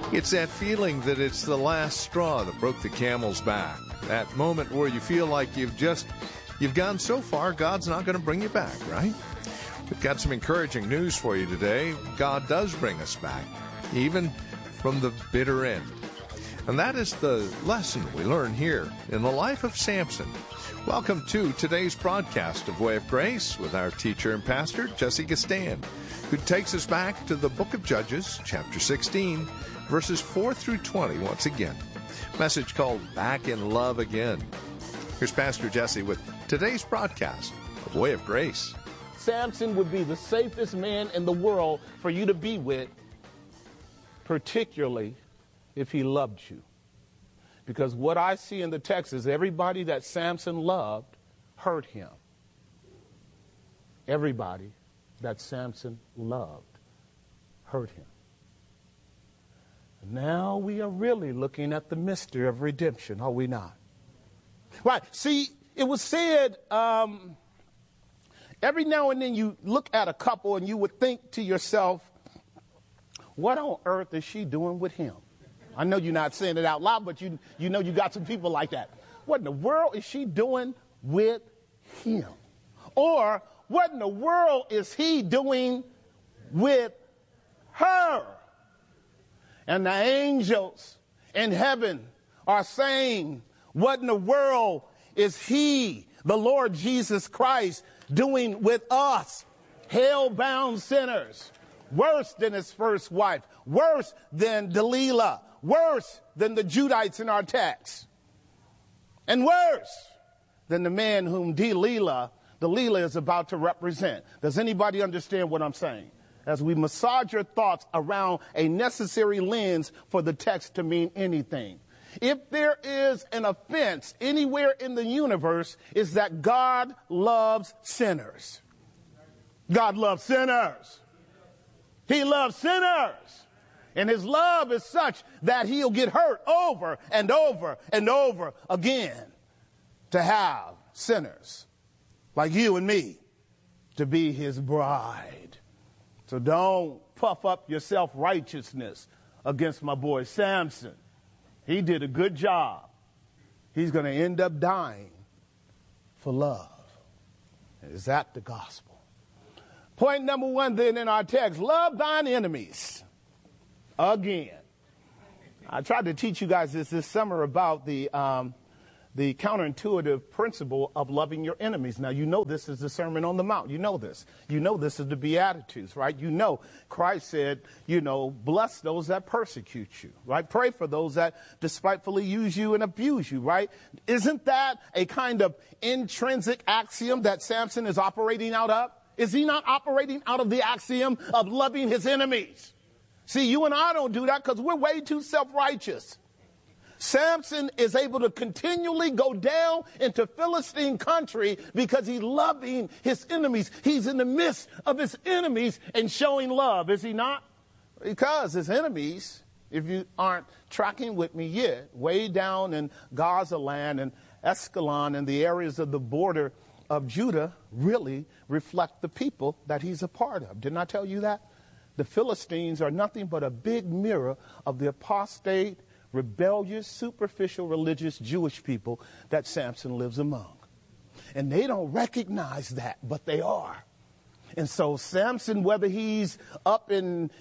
It's that feeling that it's the last straw that broke the camel's back. That moment where you feel like you've gone so far, God's not going to bring you back, right? We've got some encouraging news for you today. God does bring us back, even from the bitter end. And that is the lesson we learn here in the life of Samson. Welcome to today's broadcast of Way of Grace with our teacher and pastor, Jesse Gastan, who takes us back to the book of Judges, chapter 16, verses 4 through 20 once again. Message called Back in Love Again. Here's Pastor Jesse with today's broadcast of Way of Grace. Samson would be the safest man in the world for you to be with, particularly if he loved you. Because what I see in the text is everybody that Samson loved hurt him. Everybody that Samson loved hurt him. Now we are really looking at the mystery of redemption, are we not? Right. See, it was said every now and then you look at a couple and you would think to yourself, what on earth is she doing with him? I know you're not saying it out loud, but you know you got some people like that. What in the world is she doing with him? Or what in the world is he doing with her? And the angels in heaven are saying, what in the world is he, the Lord Jesus Christ, doing with us, hell-bound sinners, worse than his first wife, worse than Delilah, worse than the Judites in our text, and worse than the man whom Delilah is about to represent. Does anybody understand what I'm saying? As we massage your thoughts around a necessary lens for the text to mean anything. If there is an offense anywhere in the universe, it's that God loves sinners. God loves sinners. He loves sinners. And his love is such that he'll get hurt over and over and over again to have sinners like you and me to be his bride. So don't puff up your self-righteousness against my boy Samson. He did a good job. He's going to end up dying for love. Is that the gospel? Point number one then in our text, love thine enemies. Again. I tried to teach you guys this summer about the counterintuitive principle of loving your enemies. Now, you know this is the Sermon on the Mount. You know this. You know this is the Beatitudes, right? You know Christ said, bless those that persecute you, right? Pray for those that despitefully use you and abuse you, right? Isn't that a kind of intrinsic axiom that Samson is operating out of? Is he not operating out of the axiom of loving his enemies? See, you and I don't do that because we're way too self-righteous. Samson is able to continually go down into Philistine country because he's loving his enemies. He's in the midst of his enemies and showing love, is he not? Because his enemies, if you aren't tracking with me yet, way down in Gaza land and Ascalon and the areas of the border of Judah really reflect the people that he's a part of. Didn't I tell you that? The Philistines are nothing but a big mirror of the apostate, rebellious, superficial, religious Jewish people that Samson lives among. And they don't recognize that, but they are. And so Samson, whether he's up in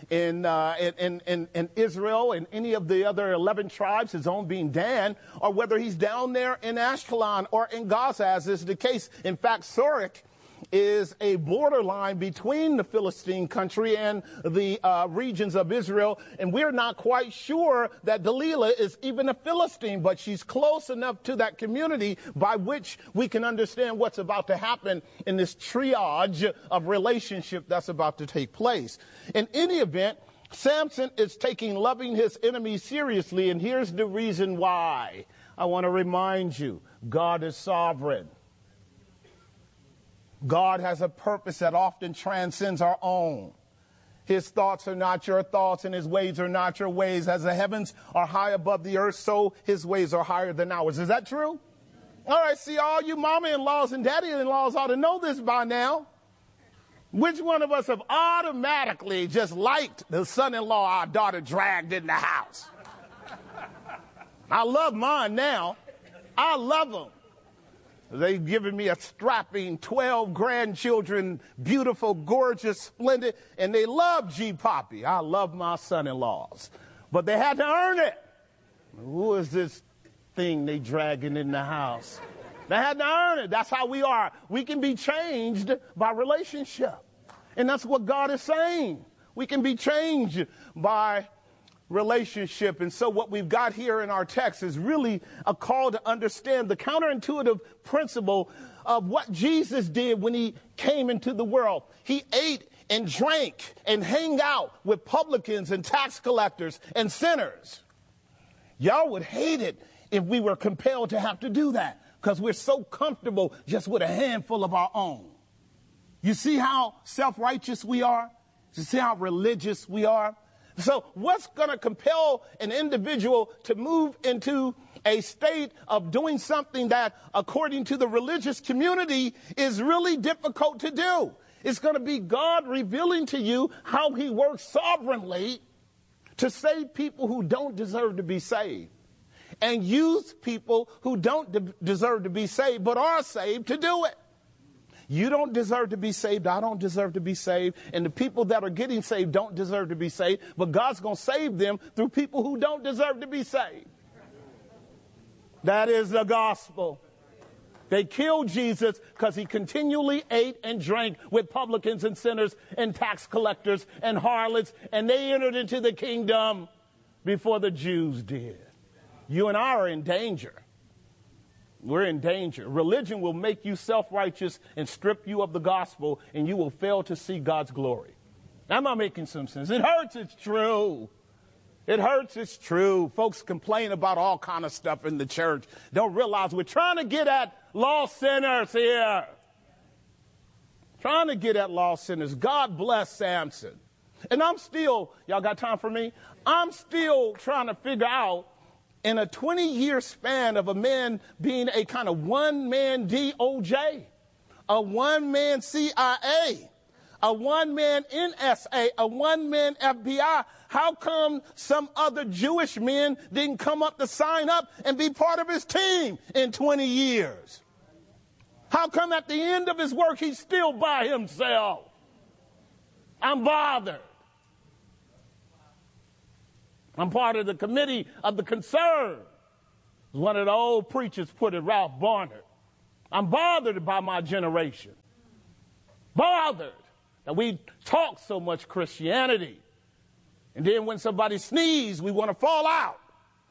Israel and any of the other 11 tribes, his own being Dan, or whether he's down there in Ashkelon or in Gaza, as is the case. In fact, Sorek is a borderline between the Philistine country and the regions of Israel. And we're not quite sure that Delilah is even a Philistine, but she's close enough to that community by which we can understand what's about to happen in this triage of relationship that's about to take place. In any event, Samson is taking loving his enemies seriously, and here's the reason why. I want to remind you, God is sovereign. God has a purpose that often transcends our own. His thoughts are not your thoughts, and his ways are not your ways. As the heavens are high above the earth, so his ways are higher than ours. Is that true? All right, see, all you mama-in-laws and daddy-in-laws ought to know this by now. Which one of us have automatically just liked the son-in-law our daughter dragged in the house? I love mine now. I love them. They've given me a strapping 12 grandchildren, beautiful, gorgeous, splendid, and they love G. Poppy. I love my son-in-laws. But they had to earn it. Who is this thing they dragging in the house? They had to earn it. That's how we are. We can be changed by relationship. And that's what God is saying. We can be changed by relationship. And so what we've got here in our text is really a call to understand the counterintuitive principle of what Jesus did when he came into the world. He ate and drank and hang out with publicans and tax collectors and sinners. Y'all would hate it if we were compelled to have to do that, because we're so comfortable just with a handful of our own. You see how self-righteous we are? You see how religious we are? So what's going to compel an individual to move into a state of doing something that, according to the religious community, is really difficult to do? It's going to be God revealing to you how he works sovereignly to save people who don't deserve to be saved, and use people who don't deserve to be saved but are saved to do it. You don't deserve to be saved. I don't deserve to be saved. And the people that are getting saved don't deserve to be saved. But God's going to save them through people who don't deserve to be saved. That is the gospel. They killed Jesus because he continually ate and drank with publicans and sinners and tax collectors and harlots. And they entered into the kingdom before the Jews did. You and I are in danger. We're in danger. Religion will make you self-righteous and strip you of the gospel, and you will fail to see God's glory. Am I making some sense? It hurts, it's true. It hurts, it's true. Folks complain about all kind of stuff in the church. Don't realize we're trying to get at lost sinners here. Trying to get at lost sinners. God bless Samson. And I'm still, y'all got time for me? I'm still trying to figure out, in a 20-year span of a man being a kind of one-man DOJ, a one-man CIA, a one-man NSA, a one-man FBI, how come some other Jewish men didn't come up to sign up and be part of his team in 20 years? How come at the end of his work he's still by himself? I'm bothered. I'm part of the committee of the concern. One of the old preachers put it, Ralph Barnard. I'm bothered by my generation. Bothered that we talk so much Christianity. And then when somebody sneezes, we want to fall out.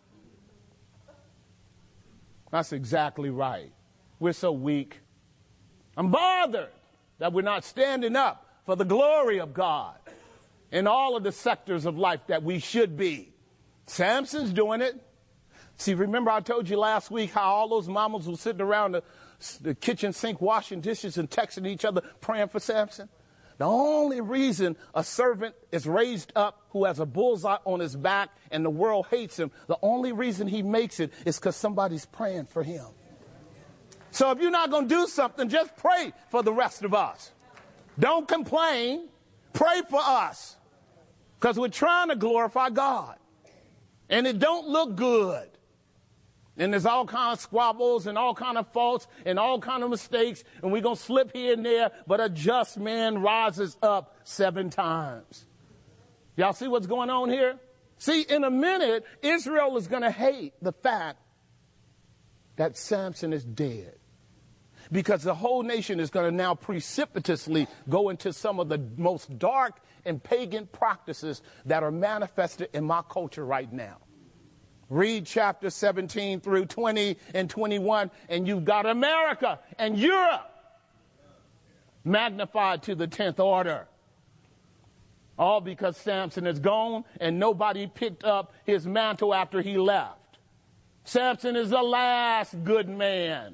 That's exactly right. We're so weak. I'm bothered that we're not standing up for the glory of God in all of the sectors of life that we should be. Samson's doing it. See, remember I told you last week how all those mamas were sitting around the kitchen sink washing dishes and texting each other, praying for Samson? The only reason a servant is raised up who has a bullseye on his back and the world hates him, the only reason he makes it is because somebody's praying for him. So if you're not going to do something, just pray for the rest of us. Don't complain. Pray for us, because we're trying to glorify God. And it don't look good. And there's all kind of squabbles and all kind of faults and all kind of mistakes. And we're going to slip here and there. But a just man rises up 7 times. Y'all see what's going on here? See, in a minute, Israel is going to hate the fact that Samson is dead. Because the whole nation is going to now precipitously go into some of the most dark and pagan practices that are manifested in my culture right now. Read chapter 17 through 20 and 21, and you've got America and Europe magnified to the 10th order. All because Samson is gone and nobody picked up his mantle after he left. Samson is the last good man.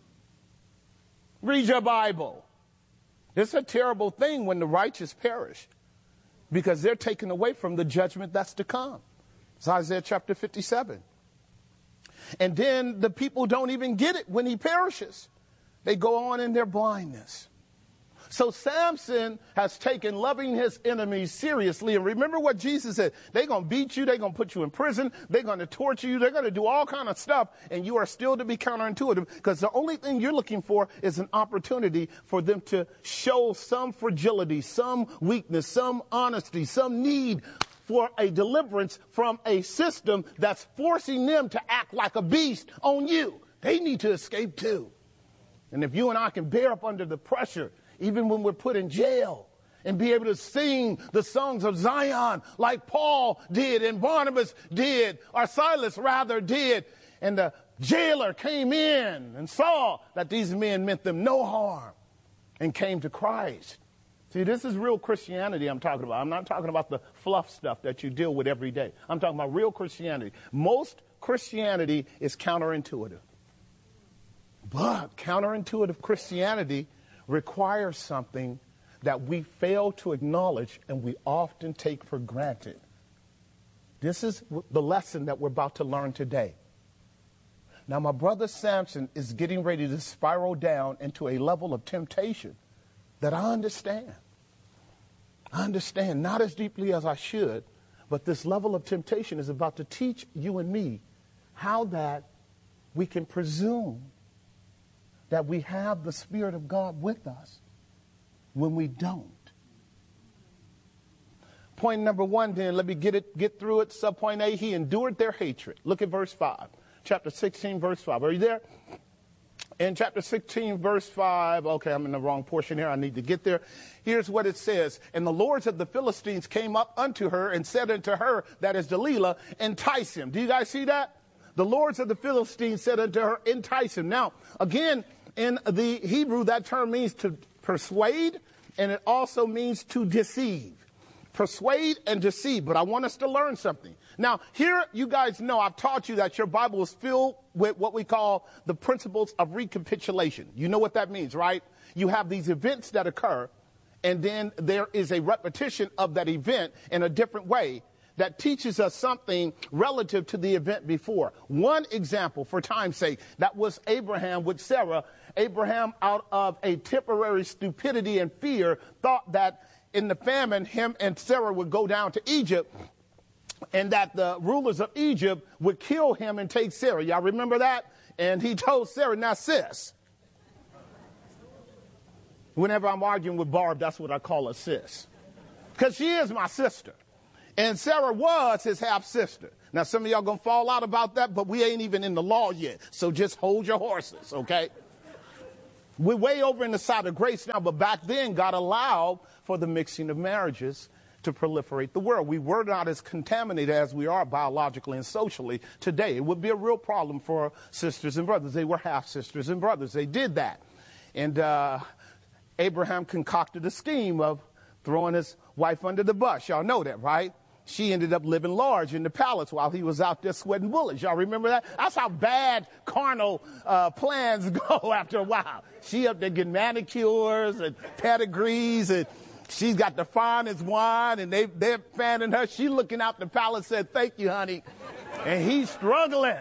Read your Bible. It's a terrible thing when the righteous perish, because they're taken away from the judgment that's to come. It's Isaiah chapter 57. And then the people don't even get it when he perishes. They go on in their blindness. So Samson has taken loving his enemies seriously. And remember what Jesus said. They're going to beat you. They're going to put you in prison. They're going to torture you. They're going to do all kind of stuff. And you are still to be counterintuitive, because the only thing you're looking for is an opportunity for them to show some fragility, some weakness, some honesty, some need for a deliverance from a system that's forcing them to act like a beast on you. They need to escape too. And if you and I can bear up under the pressure, even when we're put in jail, and be able to sing the songs of Zion like Paul did and Barnabas did, or Silas rather did, and the jailer came in and saw that these men meant them no harm and came to Christ. See, this is real Christianity I'm talking about. I'm not talking about the fluff stuff that you deal with every day. I'm talking about real Christianity. Most Christianity is counterintuitive. But counterintuitive Christianity requires something that we fail to acknowledge and we often take for granted. This is the lesson that we're about to learn today. Now, my brother Samson is getting ready to spiral down into a level of temptation that I understand. I understand, not as deeply as I should, but this level of temptation is about to teach you and me how that we can presume that we have the Spirit of God with us when we don't. Point number one, then, let me get through it. Subpoint A, he endured their hatred. Look at verse 5, chapter 16, verse 5. Are you there? In chapter 16, verse 5, okay, I'm in the wrong portion here. I need to get there. Here's what it says. And the lords of the Philistines came up unto her and said unto her, that is Delilah, entice him. Do you guys see that? The lords of the Philistines said unto her, entice him. Now, again, in the Hebrew, that term means to persuade, and it also means to deceive. Persuade and deceive. But I want us to learn something. Now, here you guys know I've taught you that your Bible is filled with what we call the principles of recapitulation. You know what that means, right? You have these events that occur, and then there is a repetition of that event in a different way that teaches us something relative to the event before. One example, for time's sake, that was Abraham with Sarah. Abraham, out of a temporary stupidity and fear, thought that in the famine, him and Sarah would go down to Egypt, and that the rulers of Egypt would kill him and take Sarah. Y'all remember that? And he told Sarah, now sis. Whenever I'm arguing with Barb, that's what I call her, sis. Because she is my sister. And Sarah was his half-sister. Now, some of y'all going to fall out about that, but we ain't even in the law yet. So just hold your horses, okay? We're way over in the side of grace now, but back then God allowed for the mixing of marriages to proliferate the world. We were not as contaminated as we are biologically and socially today. It would be a real problem for sisters and brothers. They were half-sisters and brothers. They did that. And Abraham concocted a scheme of throwing his wife under the bus. Y'all know that, right? She ended up living large in the palace while he was out there sweating bullets. Y'all remember that? That's how bad carnal plans go after a while. She up there getting manicures and pedigrees, and she's got the finest wine, and they're fanning her. She looking out the palace, said, thank you, honey. And he's struggling.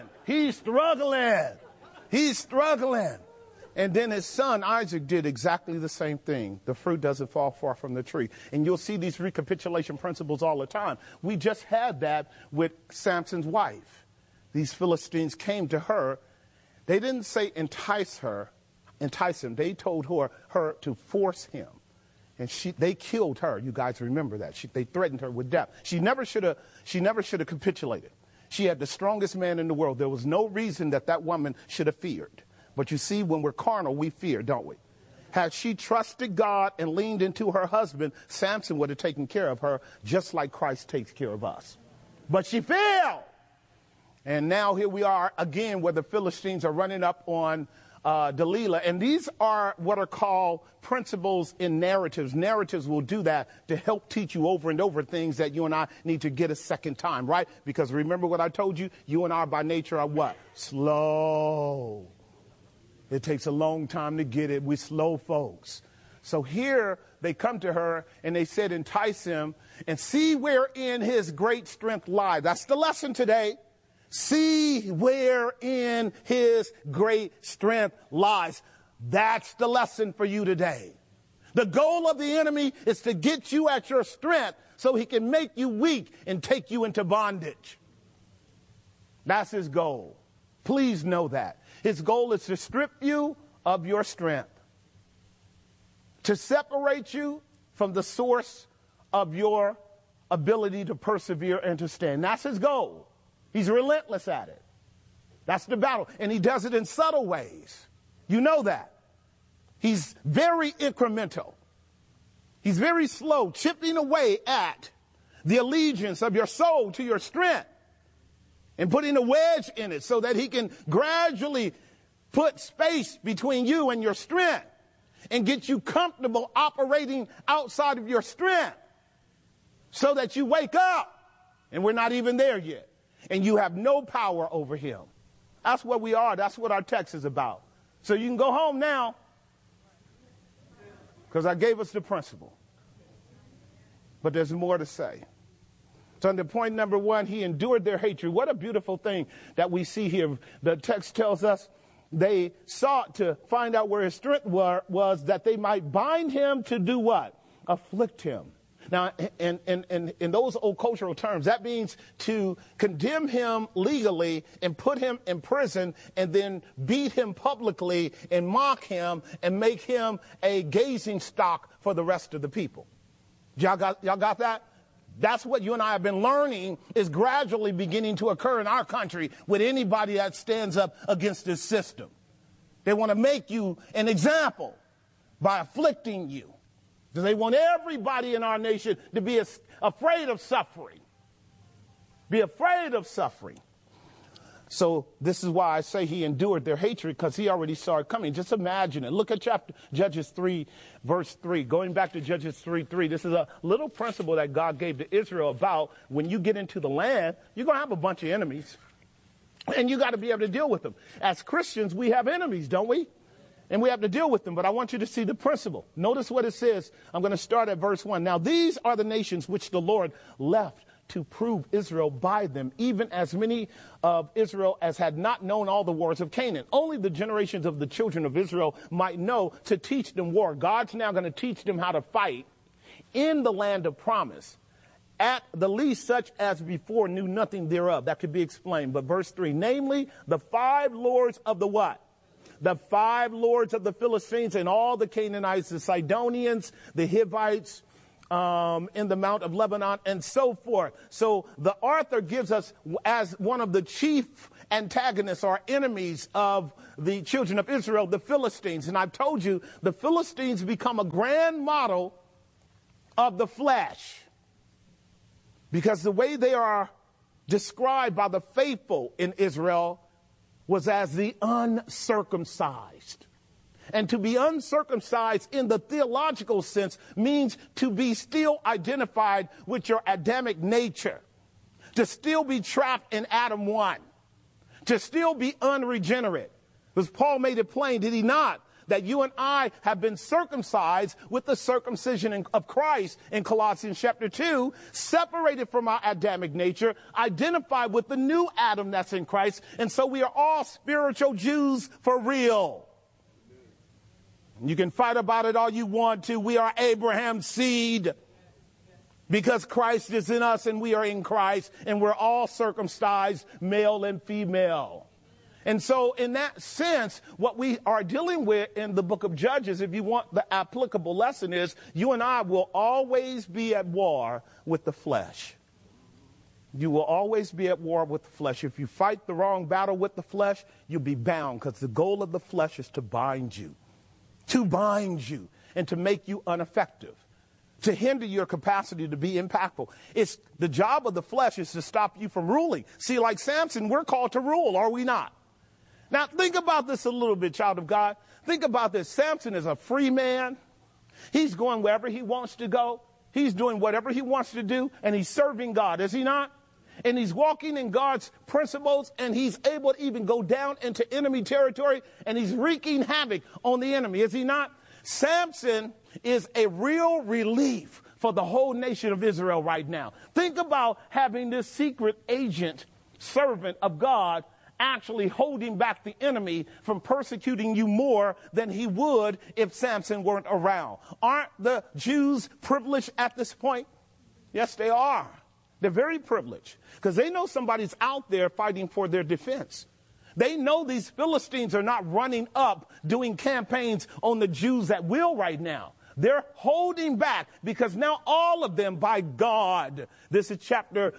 And then his son, Isaac, did exactly the same thing. The fruit doesn't fall far from the tree. And you'll see these recapitulation principles all the time. We just had that with Samson's wife. These Philistines came to her. They didn't say entice him. They told her to force him. And they killed her. You guys remember that. They threatened her with death. She never should have capitulated. She had the strongest man in the world. There was no reason that woman should have feared. But you see, when we're carnal, we fear, don't we? Had she trusted God and leaned into her husband, Samson would have taken care of her just like Christ takes care of us. But she failed. And now here we are again where the Philistines are running up on Delilah. And these are what are called principles in narratives. Narratives will do that to help teach you over and over things that you and I need to get a second time, right? Because remember what I told you? You and I by nature are what? Slow. It takes a long time to get it. We're slow folks. So here they come to her and they said, entice him and see wherein his great strength lies. That's the lesson today. See wherein his great strength lies. That's the lesson for you today. The goal of the enemy is to get you at your strength so he can make you weak and take you into bondage. That's his goal. Please know that. His goal is to strip you of your strength, to separate you from the source of your ability to persevere and to stand. That's his goal. He's relentless at it. That's the battle. And he does it in subtle ways. You know that. He's very incremental. He's very slow, chipping away at the allegiance of your soul to your strength and putting a wedge in it so that he can gradually put space between you and your strength and get you comfortable operating outside of your strength so that you wake up and we're not even there yet and you have no power over him. That's what we are. That's what our text is about. So you can go home now because I gave us the principle. But there's more to say. So under point number 1, he endured their hatred. What a beautiful thing that we see here. The text tells us they sought to find out where his strength was that they might bind him to do what? Afflict him. Now, in those old cultural terms, that means to condemn him legally and put him in prison and then beat him publicly and mock him and make him a gazing stock for the rest of the people. Y'all got that? That's what you and I have been learning is gradually beginning to occur in our country with anybody that stands up against this system. They want to make you an example by afflicting you. They want everybody in our nation to be afraid of suffering. Be afraid of suffering. So this is why I say he endured their hatred, because he already saw it coming. Just imagine it. Look at Judges 3, verse 3. Going back to Judges 3:3, this is a little principle that God gave to Israel about when you get into the land, you're going to have a bunch of enemies. And you got to be able to deal with them. As Christians, we have enemies, don't we? And we have to deal with them. But I want you to see the principle. Notice what it says. I'm going to start at verse 1. Now, these are the nations which the Lord left to prove Israel by them, even as many of Israel as had not known all the wars of Canaan. Only the generations of the children of Israel might know to teach them war. God's now going to teach them how to fight in the land of promise. At the least such as before knew nothing thereof. That could be explained. But verse 3, namely the 5 lords of the what? The 5 lords of the Philistines and all the Canaanites, the Sidonians, the Hivites, in the Mount of Lebanon, and so forth. So the author gives us as one of the chief antagonists or enemies of the children of Israel, the Philistines. And I've told you, the Philistines become a grand model of the flesh because the way they are described by the faithful in Israel was as the uncircumcised. And to be uncircumcised in the theological sense means to be still identified with your Adamic nature, to still be trapped in Adam 1, to still be unregenerate. Because Paul made it plain, did he not, that you and I have been circumcised with the circumcision of Christ in Colossians chapter 2, separated from our Adamic nature, identified with the new Adam that's in Christ. And so we are all spiritual Jews for real. You can fight about it all you want to. We are Abraham's seed because Christ is in us and we are in Christ, and we're all circumcised, male and female. And so in that sense, what we are dealing with in the book of Judges, if you want the applicable lesson, is you and I will always be at war with the flesh. You will always be at war with the flesh. If you fight the wrong battle with the flesh, you'll be bound, because the goal of the flesh is to bind you and to make you ineffective, to hinder your capacity to be impactful. It's the job of the flesh is to stop you from ruling. See, like Samson, we're called to rule, are we not? Now, think about this a little bit, child of God. Think about this. Samson is a free man. He's going wherever he wants to go. He's doing whatever he wants to do, and he's serving God, is he not? And he's walking in God's principles, and he's able to even go down into enemy territory, and he's wreaking havoc on the enemy, is he not? Samson is a real relief for the whole nation of Israel right now. Think about having this secret agent, servant of God, actually holding back the enemy from persecuting you more than he would if Samson weren't around. Aren't the Jews privileged at this point? Yes, they are. They're very privileged because they know somebody's out there fighting for their defense. They know these Philistines are not running up doing campaigns on the Jews at will right now. They're holding back because now all of them, by God, this is chapter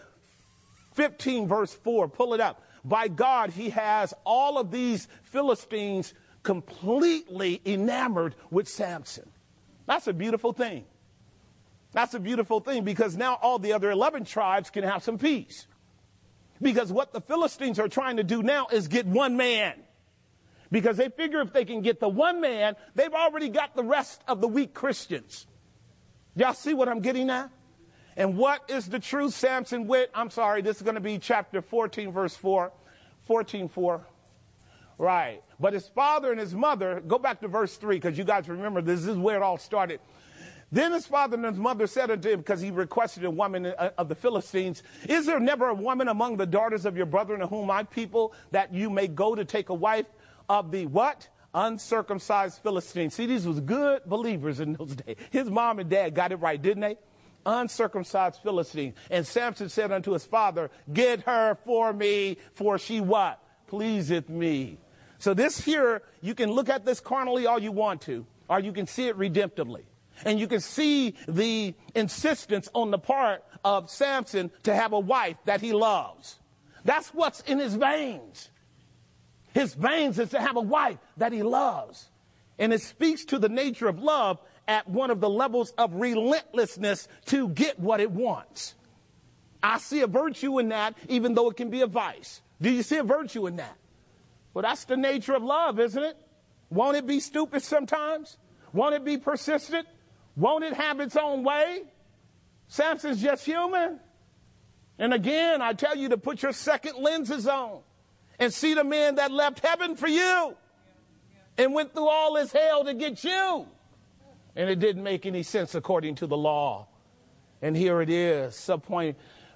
15, verse 4, pull it up. By God, he has all of these Philistines completely enamored with Samson. That's a beautiful thing. That's a beautiful thing because now all the other 11 tribes can have some peace. Because what the Philistines are trying to do now is get one man. Because they figure if they can get the one man, they've already got the rest of the weak Christians. Y'all see what I'm getting at? And what is the truth? Samson went, this is going to be chapter 14, verse 4. 14:4. Right. But his father and his mother, go back to verse 3, because you guys remember this is where it all started. Then his father and his mother said unto him, because he requested a woman of the Philistines, is there never a woman among the daughters of your brethren of whom I people, that you may go to take a wife of the what? Uncircumcised Philistines. See, these was good believers in those days. His mom and dad got it right, didn't they? Uncircumcised Philistines. And Samson said unto his father, get her for me, for she what? Pleaseth me. So this here, you can look at this carnally all you want to, or you can see it redemptively. And you can see the insistence on the part of Samson to have a wife that he loves. That's what's in his veins. His veins is to have a wife that he loves. And it speaks to the nature of love at one of the levels of relentlessness to get what it wants. I see a virtue in that, even though it can be a vice. Do you see a virtue in that? Well, that's the nature of love, isn't it? Won't it be stupid sometimes? Won't it be persistent? Won't it have its own way? Samson's just human. And again, I tell you to put your second lenses on and see the man that left heaven for you and went through all this hell to get you. And it didn't make any sense according to the law. And here it is. Subpoint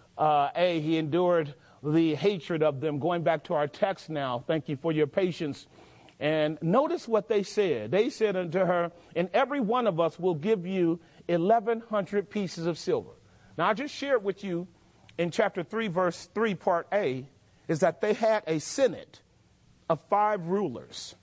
A, he endured the hatred of them. Going back to our text now, thank you for your patience. And notice what they said. They said unto her, and every one of us will give you 1,100 pieces of silver. Now, I just shared with you in chapter 3, verse 3, part A, is that they had a senate of 5 rulers.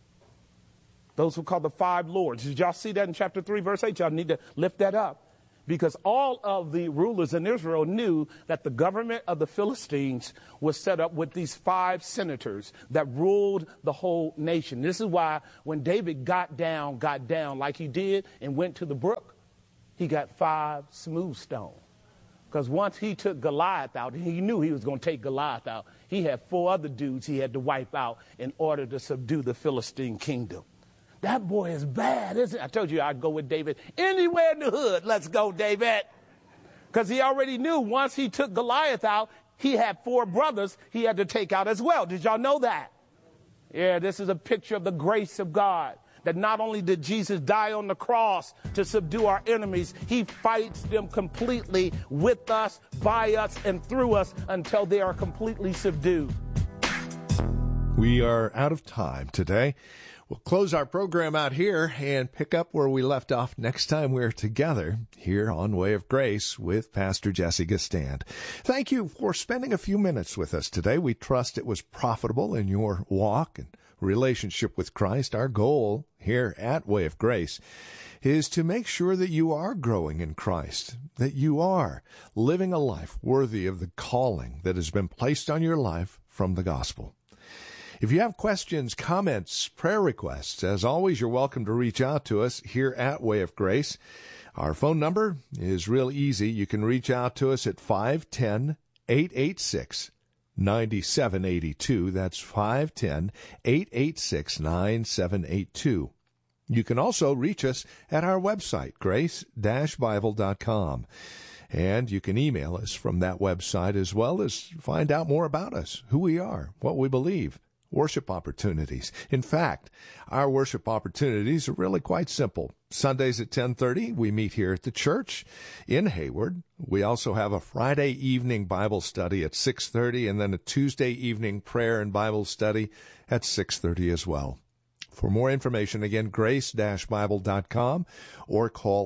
Those who call the 5 lords. Did y'all see that in chapter 3, verse 8? Y'all need to lift that up. Because all of the rulers in Israel knew that the government of the Philistines was set up with these 5 senators that ruled the whole nation. This is why when David got down like he did and went to the brook, he got 5 smooth stones. Because once he took Goliath out, and he knew he was going to take Goliath out, he had 4 other dudes he had to wipe out in order to subdue the Philistine kingdom. That boy is bad, isn't it? I told you I'd go with David anywhere in the hood. Let's go, David. Because he already knew once he took Goliath out, he had 4 brothers he had to take out as well. Did y'all know that? Yeah, this is a picture of the grace of God. That not only did Jesus die on the cross to subdue our enemies, he fights them completely with us, by us, and through us until they are completely subdued. We are out of time today. We'll close our program out here and pick up where we left off next time we're together here on Way of Grace with Pastor Jesse Gistand. Thank you for spending a few minutes with us today. We trust it was profitable in your walk and relationship with Christ. Our goal here at Way of Grace is to make sure that you are growing in Christ, that you are living a life worthy of the calling that has been placed on your life from the gospel. If you have questions, comments, prayer requests, as always, you're welcome to reach out to us here at Way of Grace. Our phone number is real easy. You can reach out to us at 510-886-9782. That's 510-886-9782. You can also reach us at our website, grace-bible.com. And you can email us from that website as well as find out more about us, who we are, what we believe. worship opportunities. In fact, our worship opportunities are really quite simple. Sundays at 10:30, we meet here at the church in Hayward. We also have a Friday evening Bible study at 6:30 and then a Tuesday evening prayer and Bible study at 6:30 as well. For more information, again, grace-bible.com or call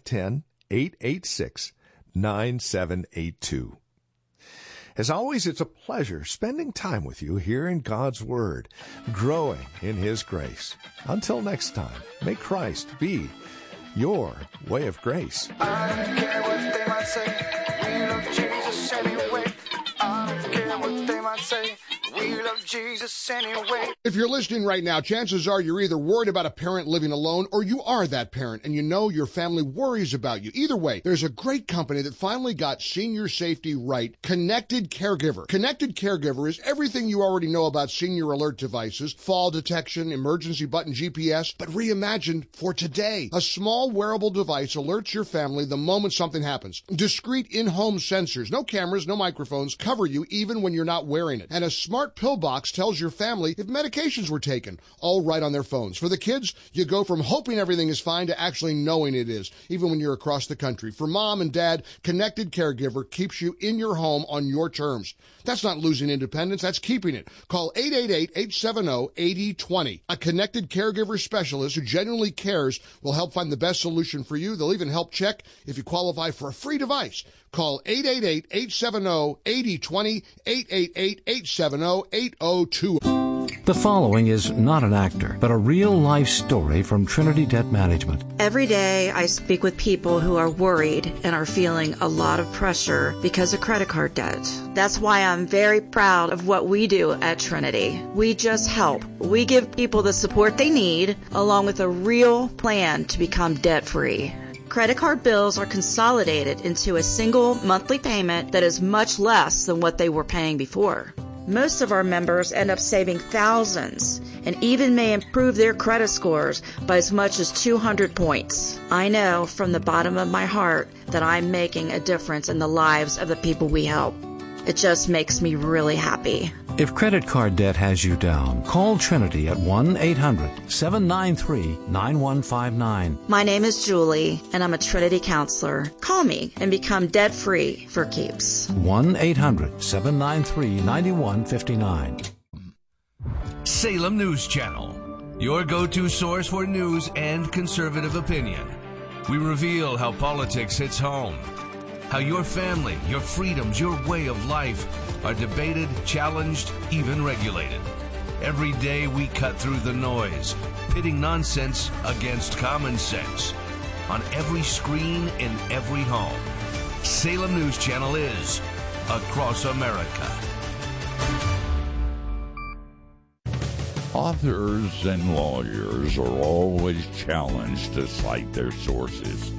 510-886-9782. As always, it's a pleasure spending time with you here in God's Word, growing in His grace. Until next time, may Christ be your way of grace. I don't care what they might say, we love Jesus anyway. I don't care what they might say, we love Jesus anyway. If you're listening right now, chances are you're either worried about a parent living alone or you are that parent and you know your family worries about you. Either way, there's a great company that finally got senior safety right, Connected Caregiver. Connected Caregiver is everything you already know about senior alert devices, fall detection, emergency button GPS, but reimagined for today. A small wearable device alerts your family the moment something happens. Discrete in-home sensors, no cameras, no microphones, cover you even when you're not wearing it. And a smart pill box tells your family if medications were taken, all right on their phones. For the kids, you go from hoping everything is fine to actually knowing it is, even when you're across the country. For mom and dad, Connected Caregiver keeps you in your home on your terms. That's not losing independence, that's keeping it. Call 888-870-8020. A Connected Caregiver specialist who genuinely cares will help find the best solution for you. They'll even help check if you qualify for a free device. Call 888-870-8020, 888-870-8020. The following is not an actor, but a real-life story from Trinity Debt Management. Every day I speak with people who are worried and are feeling a lot of pressure because of credit card debt. That's why I'm very proud of what we do at Trinity. We just help. We give people the support they need, along with a real plan to become debt-free. Credit card bills are consolidated into a single monthly payment that is much less than what they were paying before. Most of our members end up saving thousands and even may improve their credit scores by as much as 200 points. I know from the bottom of my heart that I'm making a difference in the lives of the people we help. It just makes me really happy. If credit card debt has you down, call Trinity at 1-800-793-9159. My name is Julie, and I'm a Trinity counselor. Call me and become debt-free for keeps. 1-800-793-9159. Salem News Channel, your go-to source for news and conservative opinion. We reveal how politics hits home, how your family, your freedoms, your way of life are debated, challenged, even regulated. Every day we cut through the noise, pitting nonsense against common sense. On every screen, in every home, Salem News Channel is across America. Authors and lawyers are always challenged to cite their sources.